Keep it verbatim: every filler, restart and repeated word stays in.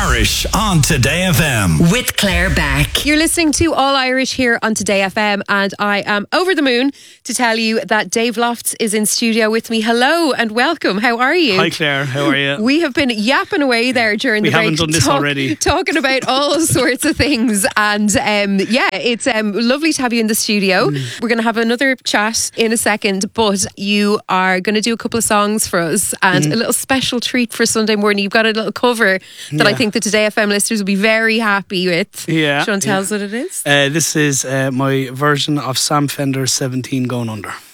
Irish on Today F M. With Claire Beck. You're listening to All Irish here on Today F M, and I am over the moon to tell you that Dave Lofts is in studio with me. Hello and welcome. How are you? Hi Claire, how are you? We have been yapping away there during we the break. We haven't done this talk, already. Talking about all sorts of things, and um, yeah, it's um, lovely to have you in the studio. Mm. We're going to have another chat in a second, but you are going to do a couple of songs for us and mm. a little special treat for Sunday morning. You've got a little cover that yeah. I think the Today F M listeners will be very happy with. Yeah. Do you want to tell yeah. us what it is? Uh, this is uh, my version of Sam Fender's seventeen Going Under.